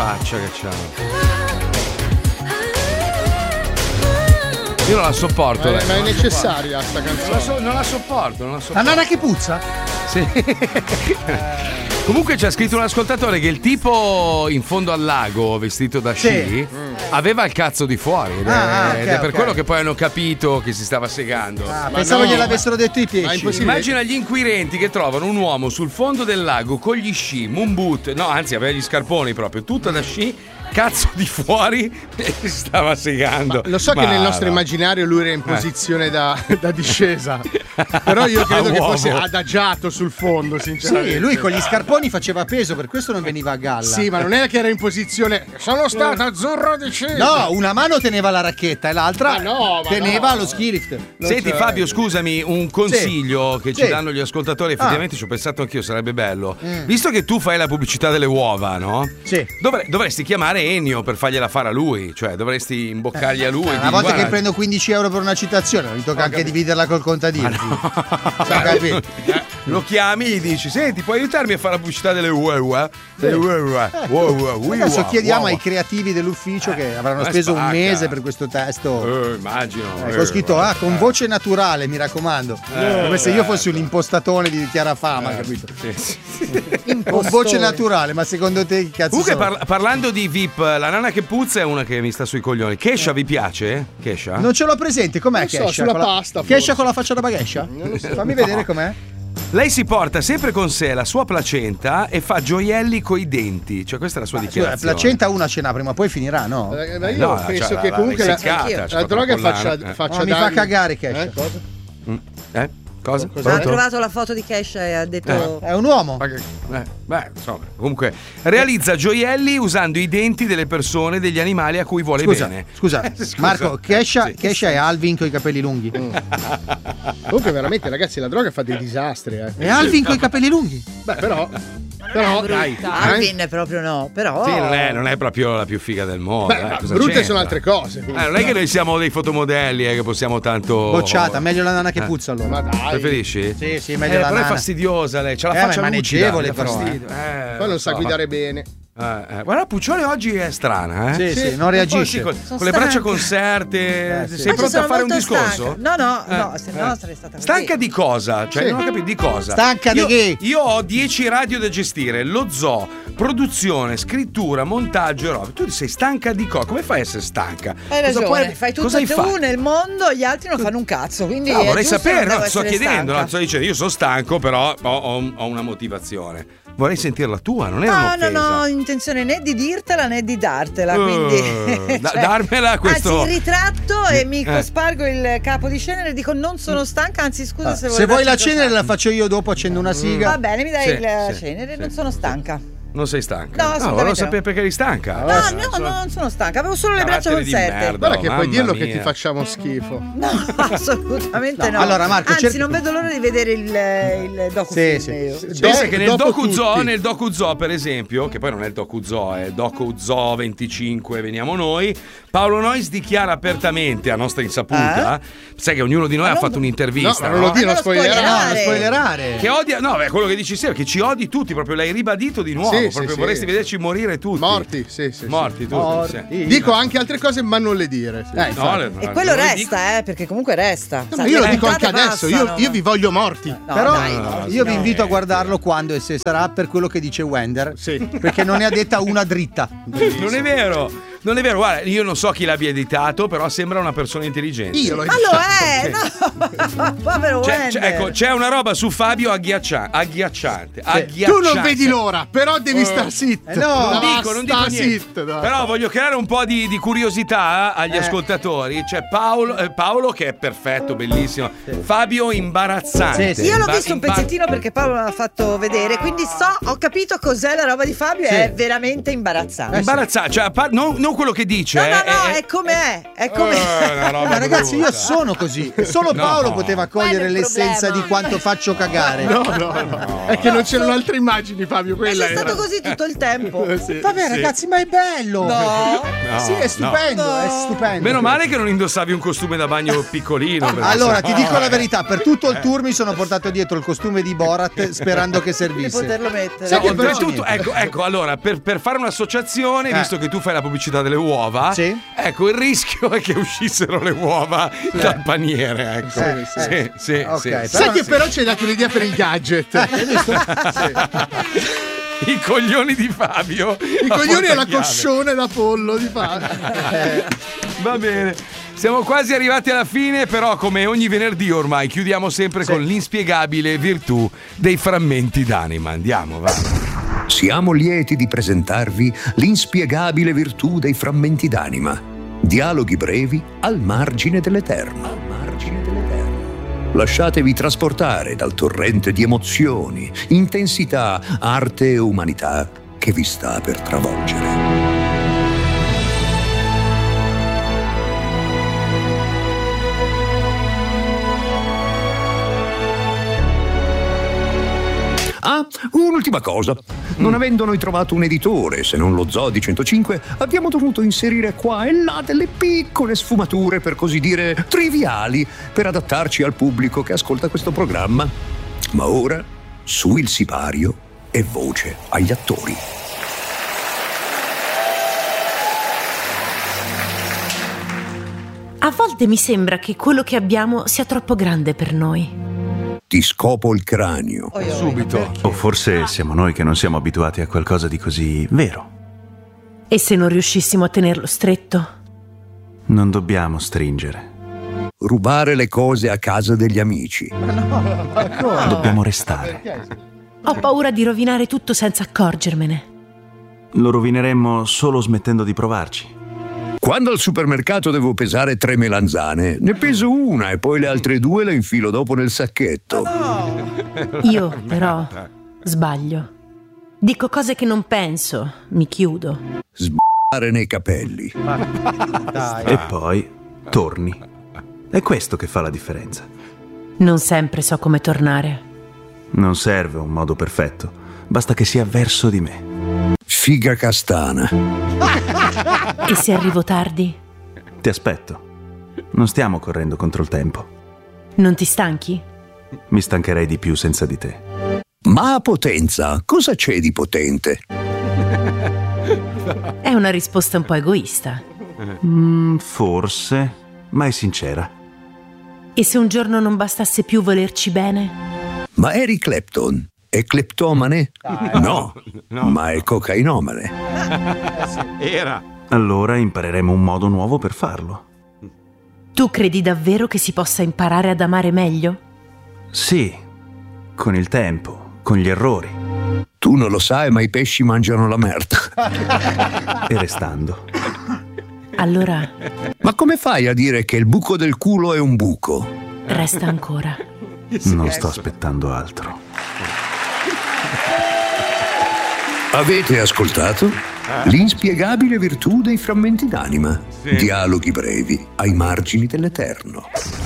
faccia che c'ha. Io non la sopporto. Ma è necessaria sta canzone. Non la sopporto. La nana che puzza? Sì. Comunque c'è scritto un ascoltatore che il tipo in fondo al lago vestito da sci aveva il cazzo di fuori ed è per quello che poi hanno capito che si stava segando. Pensavo gliel'avessero detto i pesci. Immagina gli inquirenti che trovano un uomo sul fondo del lago con gli sci, moon boot, no anzi aveva gli scarponi proprio, tutto da sci, cazzo di fuori e si stava segando. Lo so che nel nostro immaginario lui era in posizione da discesa, però io credo che fosse adagiato sul fondo, sinceramente. Sì, lui con gli scarponi faceva peso, per questo non veniva a galla. Sì, ma non era che era in posizione sono stato azzurro disceso. No, una mano teneva la racchetta e l'altra teneva lo ski lift. Senti Fabio, scusami, un consiglio che ci danno gli ascoltatori, effettivamente ci ho pensato anch'io, sarebbe bello. Visto che tu fai la pubblicità delle uova, no? Sì. Dovresti chiamare Ennio per fargliela fare a lui, cioè dovresti imboccargli a lui. Una volta che prendo 15 euro per una citazione, mi tocca anche dividerla col contadino. Lo chiami e gli dici: senti, puoi aiutarmi a fare la pubblicità delle uova? Adesso chiediamo ai creativi dell'ufficio che avranno speso un mese per questo testo. Immagino. Ho scritto con voce naturale, mi raccomando. Come se io fossi un impostatone di chiara fama, capito? Con voce naturale, ma secondo te che cazzo? Comunque parlando di VIP, la nana che puzza è una che mi sta sui coglioni. Kesha vi piace? Kesha? Non ce l'ho presente, com'è Kesha? Sulla pasta. Kesha con la faccia da baghescia? Fammi vedere com'è. Lei si porta sempre con sé la sua placenta e fa gioielli coi denti. Cioè, questa è la sua dichiarazione. La placenta una cena prima o poi finirà, no? Ma io penso che comunque la droga faccia danni. Mi fa cagare Kesha. Cosa? Ha trovato la foto di Kesha e ha detto è un uomo. Insomma, comunque realizza gioielli usando i denti delle persone, degli animali a cui vuole bene. Scusa, Marco, Kesha è Alvin con i capelli lunghi. Comunque veramente ragazzi, la droga fa dei disastri. È Alvin con i capelli lunghi. Beh, però dai. Alvin proprio no, però sì, non è proprio la più figa del mondo. Brutte sono altre cose. Non è che noi siamo dei fotomodelli che possiamo tanto. Bocciata, meglio la nana che puzza allora. Ma dai. Preferisci? Sì, meglio la nana. Però è fastidiosa lei, c'ha la faccia maneggevole però. Poi non sa guidare bene. Guarda, Puccione oggi è strana, Sì, non reagisce. Con le braccia conserte. Sei pronta a fare un discorso? No, se no sarei stata stanca di cosa? Cioè, non ho capito di cosa. Stanca di che? Io ho 10 radio da gestire, lo zoo, produzione, scrittura, montaggio e roba. Tu sei stanca di cosa? Come fai a essere stanca? Hai ragione, fai tutto tu nel mondo, gli altri non fanno un cazzo. Quindi vorrei sapere, non sto chiedendo, stanca. sto dicendo, io sono stanco, però ho una motivazione. Vorrei sentire la tua, non è un'offesa. Non ho intenzione né di dirtela né di dartela, quindi darmela questo. Anzi, ritratto e mi spargo il capo di cenere e dico non sono stanca, anzi scusa se vuoi la cenere la faccio io dopo, accendo una siga. Va bene, mi dai la cenere, non sono stanca. Non sei stanca? No, assolutamente volevo sapere perché eri stanca. Non sono stanca, avevo solo le braccia conserte. Guarda che puoi dirlo che ti facciamo schifo. No, assolutamente no. Allora Marco, anzi non vedo l'ora di vedere il docufilm. Pensa che nel DocuZoo per esempio, che poi non è il DocuZoo, è DocuZoo 25, veniamo noi, Paolo Noyes dichiara apertamente a nostra insaputa, sai che ognuno di noi ha fatto un'intervista. No, non lo spoilerare. Che odia, quello che dici sempre, che ci odi tutti, proprio l'hai ribadito di nuovo. Proprio vorresti vederci morire tutti. Morti, morti tutti. Dico anche altre cose, ma non le dire. E quello resta, perché comunque resta. No, io lo dico anche adesso. Io vi voglio morti. Però io vi invito a guardarlo quando e se sarà per quello che dice Wender. Perché non ne ha detta una dritta. Non è vero. Non è vero, guarda, io non so chi l'abbia editato, però sembra una persona intelligente. Io l'ho editato. Ma lo è, no, povero Wender. Ecco, c'è una roba su Fabio agghiacciante. Tu non vedi l'ora, però devi star zitto. Non dico niente. Però voglio creare un po' di curiosità agli ascoltatori. C'è Paolo che è perfetto, bellissimo. Fabio imbarazzante. Io l'ho visto un pezzettino perché Paolo l'ha fatto vedere, quindi ho capito cos'è la roba di Fabio, è veramente imbarazzante. Imbarazzante, cioè non non quello che dice. No, è come è. Ma ragazzi, io sono così. Solo Paolo poteva cogliere l'essenza di quanto faccio cagare. No. È che non c'erano altre immagini, Fabio. Quella è stato così tutto il tempo. Vabbè, ragazzi, ma è bello. No. Sì, è stupendo, no. è stupendo. Meno male che non indossavi un costume da bagno piccolino. Allora, ti dico la verità, per tutto il tour mi sono portato dietro il costume di Borat sperando che servisse. Di poterlo mettere. Sai che Oltretutto, ecco, allora, per fare un'associazione, visto che tu fai la pubblicità delle uova, ecco, il rischio è che uscissero le uova dal paniere, ecco. Sì. Okay, sai che però ci hai dato un'idea per il gadget. I coglioni di Fabio. I coglioni e la coscione da pollo di Fabio. Va bene. Siamo quasi arrivati alla fine, però come ogni venerdì ormai chiudiamo sempre con l'inspiegabile virtù dei frammenti d'anima. Andiamo, va. Siamo lieti di presentarvi l'inspiegabile virtù dei frammenti d'anima. Dialoghi brevi al margine dell'eterno. Lasciatevi trasportare dal torrente di emozioni, intensità, arte e umanità che vi sta per travolgere. Ah, un'ultima cosa. Non avendo noi trovato un editore, se non lo Zodi 105, abbiamo dovuto inserire qua e là delle piccole sfumature, per così dire, triviali, per adattarci al pubblico che ascolta questo programma. Ma ora, su il sipario e voce agli attori. A volte mi sembra che quello che abbiamo sia troppo grande per noi. Ti scopo il cranio. Subito. O forse siamo noi che non siamo abituati a qualcosa di così vero. E se non riuscissimo a tenerlo stretto? Non dobbiamo stringere. Rubare le cose a casa degli amici. Dobbiamo restare. Ho paura di rovinare tutto senza accorgermene. Lo rovineremmo solo smettendo di provarci. Quando al supermercato devo pesare 3 melanzane, ne peso una e poi le altre 2 le infilo dopo nel sacchetto. Io, però, sbaglio. Dico cose che non penso, mi chiudo. Sbagliare nei capelli. E poi torni. È questo che fa la differenza. Non sempre so come tornare. Non serve un modo perfetto, basta che sia verso di me. Figa castana. E se arrivo tardi? Ti aspetto. Non stiamo correndo contro il tempo. Non ti stanchi? Mi stancherei di più senza di te. Ma a Potenza, cosa c'è di potente? È una risposta un po' egoista. Forse, ma è sincera. E se un giorno non bastasse più volerci bene? Ma Eric Clapton è cleptomane? No, ma è cocainomane. Era. Allora impareremo un modo nuovo per farlo. Tu credi davvero che si possa imparare ad amare meglio? Sì, con il tempo, con gli errori. Tu non lo sai, ma i pesci mangiano la merda. E restando. Allora... Ma come fai a dire che il buco del culo è un buco? Resta ancora. Non sto aspettando altro. Avete ascoltato? L'inspiegabile virtù dei frammenti d'anima. Dialoghi brevi ai margini dell'eterno.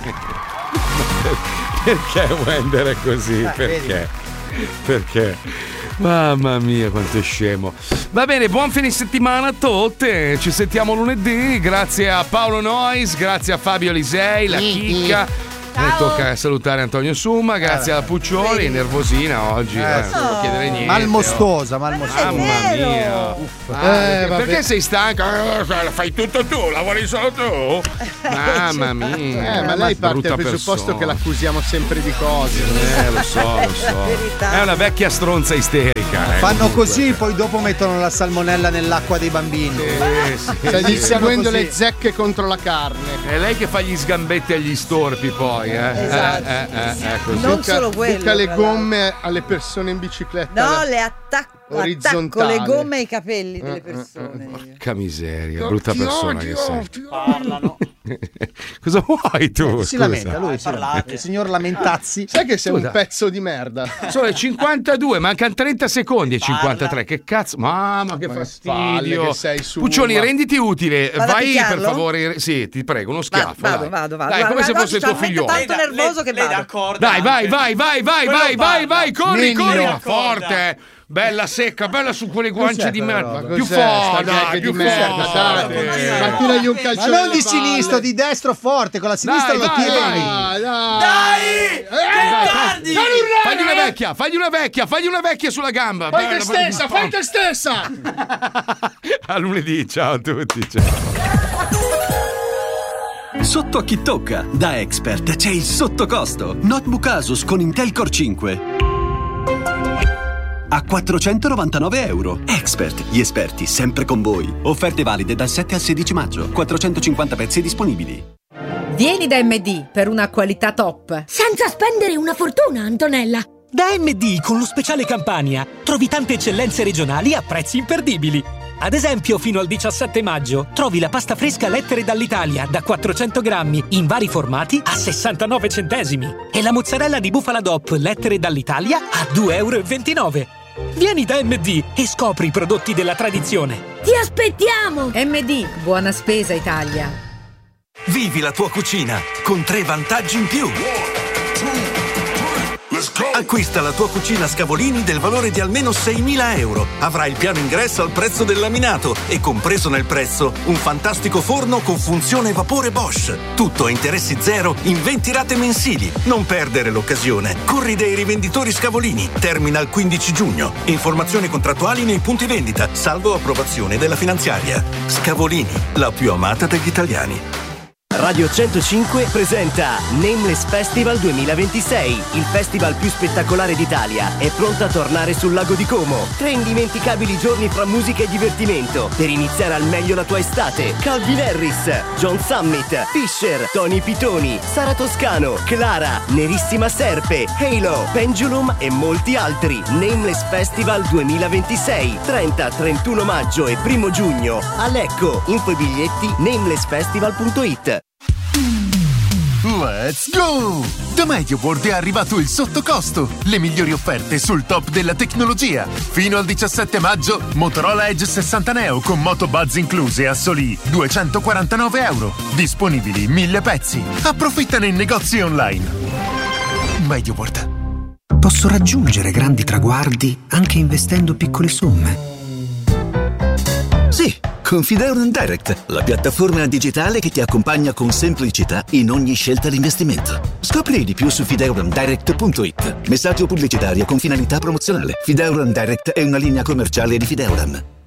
Perché Wender è così? Perché? Mamma mia, quanto è scemo. Va bene, buon fine settimana a tutti. Ci sentiamo lunedì. Grazie a Paolo Nois, grazie a Fabio Lisei, la chicca. Tocca salutare Antonio Summa, grazie alla Puccioli, nervosina oggi, non devo chiedere niente. Malmostosa. Mamma mia. Perché sei stanca? Fai tutto tu, lavori solo tu. Mamma mia. Ma lei parte dal presupposto che l'accusiamo sempre di cose. Lo so. È una vecchia stronza isterica. Fanno così, poi dopo mettono la salmonella nell'acqua dei bambini. Stai distribuendo le zecche contro la carne. È lei che fa gli sgambetti agli storpi poi. Esatto. Così. Non solo quello. Buca le gomme alle persone in bicicletta. No, le attacca orizzontale. Attacco le gomme ai capelli delle persone. Porca miseria, brutta persona che sei. Parlano. Cosa vuoi tu? Si lamenta lui, il signor Lamentazzi. Sai che sei un pezzo di merda. Sono le 52, mancano 30 secondi e 53. Che cazzo? Mamma, che fastidio. Che sei su, Puccioni, renditi utile. Vado a Vai picchiarlo? per favore. Sì, ti prego, uno schiaffo. Vado. Dai, come se fosse tuo figlio. Tanto nervoso che vado. Dai, vai, corri, forte. Bella secca, bella su quelle guance di merda. Più forte, più forte. Battigli un calcio. Ma non di sinistro, di destro forte, con la sinistra lo tieni. Dai! Tardi! Fagli una vecchia sulla gamba. Fai te stessa. A lunedì, ciao a tutti. Ciao. Sotto a chi tocca, da Expert c'è il sottocosto. Notebook Asus con Intel Core 5 a €499. Expert, gli esperti sempre con voi. Offerte valide dal 7 al 16 maggio. 450 pezzi disponibili. Vieni da MD per una qualità top. Senza spendere una fortuna, Antonella. Da MD con lo speciale Campania trovi tante eccellenze regionali a prezzi imperdibili. Ad esempio, fino al 17 maggio trovi la pasta fresca Lettere dall'Italia da 400 grammi in vari formati a 69 centesimi e la mozzarella di bufala DOP Lettere dall'Italia a €2,29. Vieni da MD e scopri i prodotti della tradizione. Ti aspettiamo! MD, buona spesa Italia. Vivi la tua cucina con 3 vantaggi in più. Acquista la tua cucina Scavolini del valore di almeno €6.000. Avrai il piano ingresso al prezzo del laminato e compreso nel prezzo un fantastico forno con funzione vapore Bosch. Tutto a interessi zero in 20 rate mensili. Non perdere l'occasione. Corri dai rivenditori Scavolini. Termina il 15 giugno. Informazioni contrattuali nei punti vendita, salvo approvazione della finanziaria. Scavolini, la più amata degli italiani. Radio 105 presenta Nameless Festival 2026, il festival più spettacolare d'Italia. È pronto a tornare sul lago di Como. 3 indimenticabili giorni fra musica e divertimento per iniziare al meglio la tua estate. Calvin Harris, John Summit, Fisher, Tony Pitoni, Sara Toscano, Clara, Nerissima Serpe, Halo, Pendulum e molti altri. Nameless Festival 2026, 30, 31 maggio e 1 giugno a Lecco. Info e biglietti namelessfestival.it. Let's go! Da MediaWorld è arrivato il sottocosto, le migliori offerte sul top della tecnologia. Fino al 17 maggio, Motorola Edge 60 Neo con Moto Buzz incluse a soli €249. Disponibili 1000 pezzi. Approfittane in negozi online. MediaWorld. Posso raggiungere grandi traguardi anche investendo piccole somme. Sì, con Fideuram Direct, la piattaforma digitale che ti accompagna con semplicità in ogni scelta di investimento. Scopri di più su fideuramdirect.it. Messaggio pubblicitario con finalità promozionale. Fideuram Direct è una linea commerciale di Fideuram.